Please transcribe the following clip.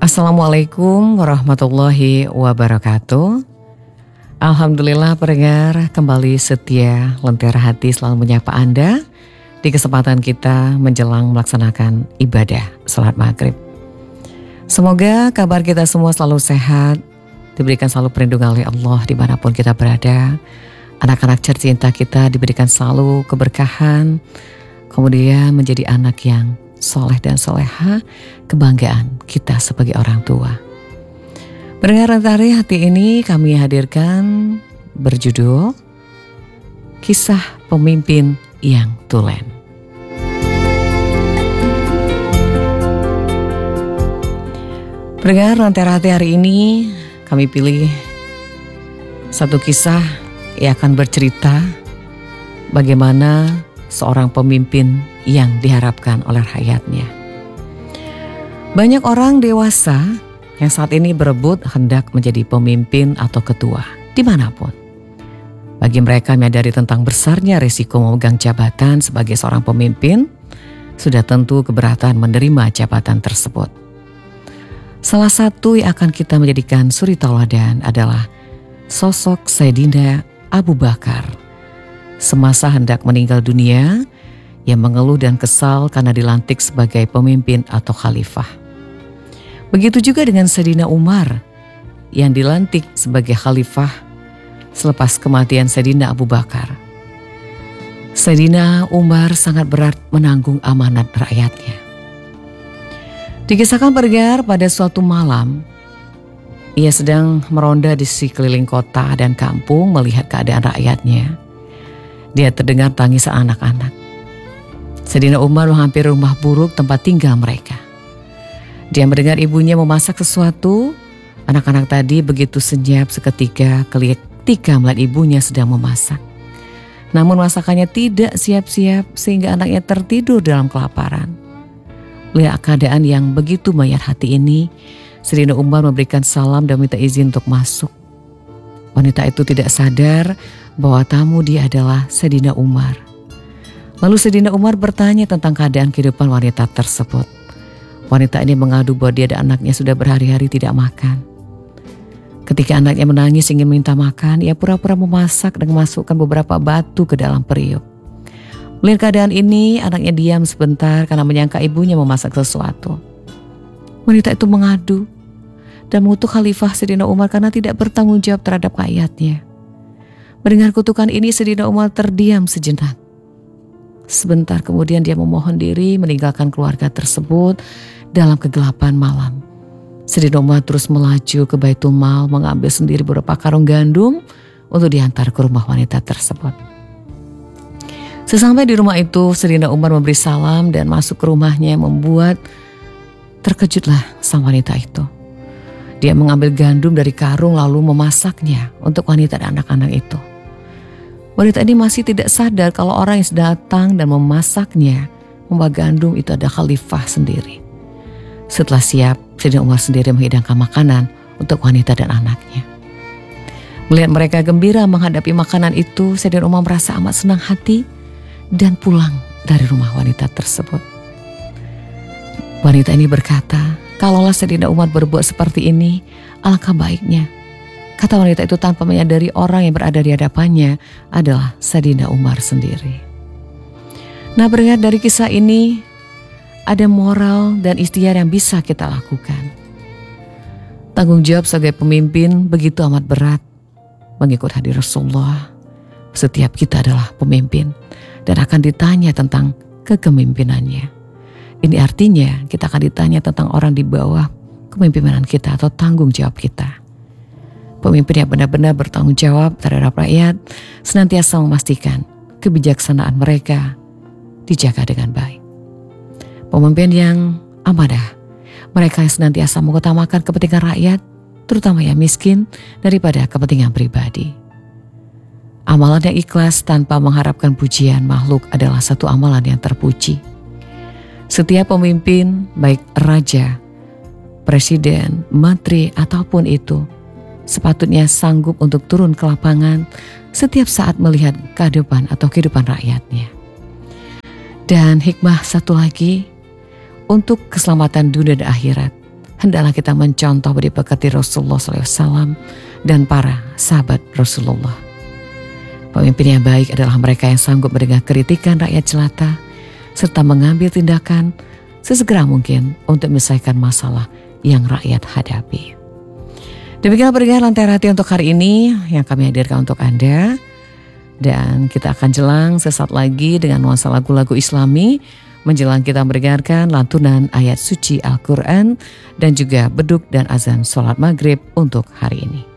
Assalamualaikum warahmatullahi wabarakatuh. Alhamdulillah pendengar kembali setia Lentera Hati selalu menyapa Anda di kesempatan kita menjelang melaksanakan ibadah salat maghrib. Semoga kabar kita semua selalu sehat, diberikan selalu perlindungan oleh Allah dimanapun kita berada. Anak-anak tercinta kita diberikan selalu keberkahan, kemudian menjadi anak yang soleh dan soleha, kebanggaan kita sebagai orang tua. Pendengar Lentera Hati ini kami hadirkan berjudul Kisah Pemimpin yang Tulen. Pendengar Lentera Hati hari ini kami pilih satu kisah yang akan bercerita bagaimana seorang pemimpin yang diharapkan oleh rakyatnya. Banyak orang dewasa yang saat ini berebut hendak menjadi pemimpin atau ketua dimanapun. Bagi mereka menyadari tentang besarnya risiko memegang jabatan sebagai seorang pemimpin, sudah tentu keberatan menerima jabatan tersebut. Salah satu yang akan kita menjadikan suri tauladan adalah sosok Sayyidina Abu Bakar. Semasa hendak meninggal dunia, yang mengeluh dan kesal karena dilantik sebagai pemimpin atau khalifah. Begitu juga dengan Sayyidina Umar yang dilantik sebagai khalifah selepas kematian Sayyidina Abu Bakar. Sayyidina Umar sangat berat menanggung amanat rakyatnya. Dikisahkan pendengar pada suatu malam, ia sedang meronda di sekeliling kota dan kampung melihat keadaan rakyatnya. Dia terdengar tangisan anak-anak. Sayyidina Umar menghampiri rumah buruk tempat tinggal mereka. Dia mendengar ibunya memasak sesuatu. Anak-anak tadi begitu senyap seketika ketika melihat ibunya sedang memasak. Namun masakannya tidak siap-siap sehingga anaknya tertidur dalam kelaparan. Melihat keadaan yang begitu mayat hati ini, Sayyidina Umar memberikan salam dan minta izin untuk masuk. Wanita itu tidak sadar bahwa tamu dia adalah Sayyidina Umar. Lalu Sayyidina Umar bertanya tentang keadaan kehidupan wanita tersebut. Wanita ini mengadu bahwa dia dan anaknya sudah berhari-hari tidak makan. Ketika anaknya menangis ingin minta makan, ia pura-pura memasak dan memasukkan beberapa batu ke dalam periuk. Melihat keadaan ini, anaknya diam sebentar karena menyangka ibunya memasak sesuatu. Wanita itu mengadu dan mengutuk Khalifah Sayyidina Umar karena tidak bertanggung jawab terhadap rakyatnya. Mendengar kutukan ini, Sayyidina Umar terdiam sejenak. Sebentar kemudian dia memohon diri meninggalkan keluarga tersebut dalam kegelapan malam. Sayyidina Umar terus melaju ke Baitul Mal mengambil sendiri beberapa karung gandum untuk diantar ke rumah wanita tersebut. Sesampai di rumah itu, Sayyidina Umar memberi salam dan masuk ke rumahnya yang membuat terkejutlah sang wanita itu. Dia mengambil gandum dari karung lalu memasaknya untuk wanita dan anak-anak itu. Wanita ini masih tidak sadar kalau orang yang datang dan memasaknya, membawa gandum itu ada khalifah sendiri. Setelah siap, Sayyidina Umar sendiri menghidangkan makanan untuk wanita dan anaknya. Melihat mereka gembira menghadapi makanan itu, Sayyidina Umar merasa amat senang hati dan pulang dari rumah wanita tersebut. Wanita ini berkata, kalaulah Sayyidina Umar berbuat seperti ini, alangkah baiknya. Kata wanita itu tanpa menyadari orang yang berada di hadapannya adalah Sayyidina Umar sendiri. Nah, beringat dari kisah ini, ada moral dan ikhtiar yang bisa kita lakukan. Tanggung jawab sebagai pemimpin begitu amat berat. Mengikut hadis Rasulullah, setiap kita adalah pemimpin dan akan ditanya tentang kepemimpinannya. Ini artinya kita akan ditanya tentang orang di bawah kepemimpinan kita atau tanggung jawab kita. Pemimpin yang benar-benar bertanggung jawab terhadap rakyat senantiasa memastikan kebijaksanaan mereka dijaga dengan baik. Pemimpin yang amanah, mereka yang senantiasa mengutamakan kepentingan rakyat, terutama yang miskin, daripada kepentingan pribadi. Amalan yang ikhlas tanpa mengharapkan pujian makhluk adalah satu amalan yang terpuji. Setiap pemimpin, baik raja, presiden, menteri, ataupun itu, sepatutnya sanggup untuk turun ke lapangan setiap saat melihat kehidupan atau kehidupan rakyatnya. Dan hikmah satu lagi, untuk keselamatan dunia dan akhirat, hendaklah kita mencontoh budi pekerti Rasulullah SAW dan para sahabat Rasulullah. Pemimpin yang baik adalah mereka yang sanggup mendengar kritikan rakyat jelata serta mengambil tindakan sesegera mungkin untuk menyelesaikan masalah yang rakyat hadapi. Demikianlah pendengar Lentera Hati untuk hari ini yang kami hadirkan untuk Anda. Dan kita akan jelang sesaat lagi dengan nuansa lagu-lagu Islami menjelang kita mendengarkan lantunan ayat suci Al-Quran dan juga beduk dan azan sholat maghrib untuk hari ini.